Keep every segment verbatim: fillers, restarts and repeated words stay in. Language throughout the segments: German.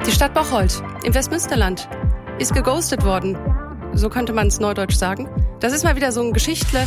Die Stadt Bocholt im Westmünsterland ist geghostet worden. So könnte man es neudeutsch sagen. Das ist mal wieder so ein Geschichtle.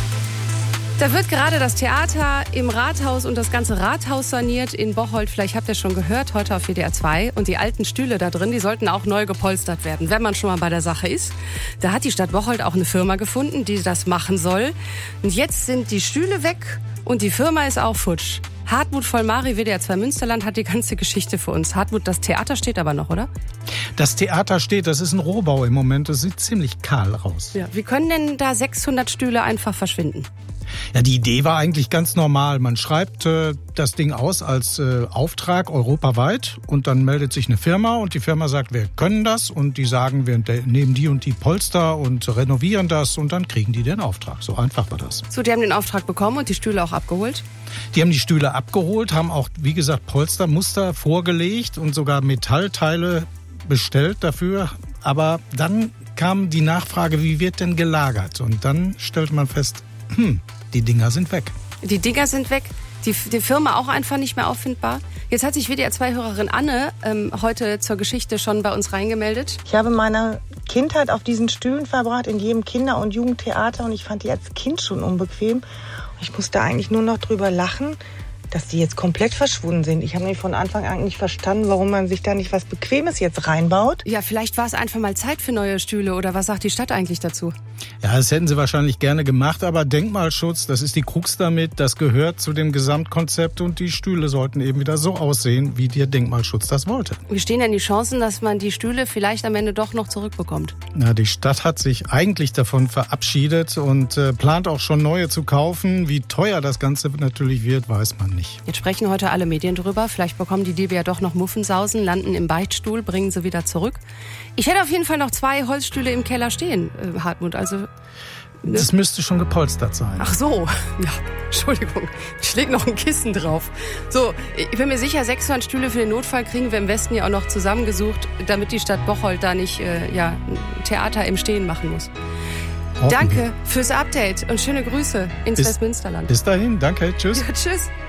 Da wird gerade das Theater im Rathaus und das ganze Rathaus saniert in Bocholt. Vielleicht habt ihr schon gehört, heute auf W D R zwei. Und die alten Stühle da drin, die sollten auch neu gepolstert werden, wenn man schon mal bei der Sache ist. Da hat die Stadt Bocholt auch eine Firma gefunden, die das machen soll. Und jetzt sind die Stühle weg und die Firma ist auch futsch. Hartmut Vollmari, W D R zwei Münsterland, hat die ganze Geschichte für uns. Hartmut, das Theater steht aber noch, oder? Das Theater steht, das ist ein Rohbau im Moment. Das sieht ziemlich kahl aus. Ja, wie können denn da sechshundert Stühle einfach verschwinden? Ja, die Idee war eigentlich ganz normal. Man schreibt äh, das Ding aus als äh, Auftrag europaweit und dann meldet sich eine Firma und die Firma sagt, wir können das und die sagen, wir nehmen die und die Polster und renovieren das und dann kriegen die den Auftrag. So einfach war das. So, die haben den Auftrag bekommen und die Stühle auch abgeholt? Die haben die Stühle abgeholt, haben auch, wie gesagt, Polstermuster vorgelegt und sogar Metallteile bestellt dafür. Aber dann kam die Nachfrage, wie wird denn gelagert? Und dann stellte man fest, hm, die Dinger sind weg. Die Dinger sind weg. Die, die Firma auch einfach nicht mehr auffindbar. Jetzt hat sich W D R zwei-Hörerin Anne ähm, heute zur Geschichte schon bei uns reingemeldet. Ich habe meine Kindheit auf diesen Stühlen verbracht, in jedem Kinder- und Jugendtheater. Und ich fand die als Kind schon unbequem. Ich musste eigentlich nur noch drüber lachen, dass die jetzt komplett verschwunden sind. Ich habe nämlich von Anfang an nicht verstanden, warum man sich da nicht was Bequemes jetzt reinbaut. Ja, vielleicht war es einfach mal Zeit für neue Stühle. Oder was sagt die Stadt eigentlich dazu? Ja, das hätten sie wahrscheinlich gerne gemacht, aber Denkmalschutz, das ist die Krux damit, das gehört zu dem Gesamtkonzept und die Stühle sollten eben wieder so aussehen, wie der Denkmalschutz das wollte. Wie stehen denn die Chancen, dass man die Stühle vielleicht am Ende doch noch zurückbekommt? Na, die Stadt hat sich eigentlich davon verabschiedet und äh, plant auch schon neue zu kaufen. Wie teuer das Ganze natürlich wird, weiß man nicht. Jetzt sprechen heute alle Medien drüber. Vielleicht bekommen die Diebe ja doch noch Muffensausen, landen im Beichtstuhl, bringen sie wieder zurück. Ich hätte auf jeden Fall noch zwei Holzstühle im Keller stehen, äh, Hartmut. Also, ne? Das müsste schon gepolstert sein. Ach so, ja, Entschuldigung. Ich leg noch ein Kissen drauf. So, ich bin mir sicher, sechshundert Stühle für den Notfall kriegen wir im Westen ja auch noch zusammengesucht, damit die Stadt Bocholt da nicht äh, ja, ein Theater im Stehen machen muss. Danke fürs Update und schöne Grüße ins bis, Westmünsterland. Bis dahin, danke, tschüss. Ja, tschüss.